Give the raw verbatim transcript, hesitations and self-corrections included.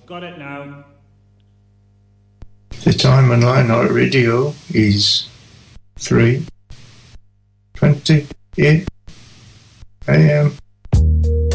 Got it now. The time on Line Night Radio is three twenty-eight a m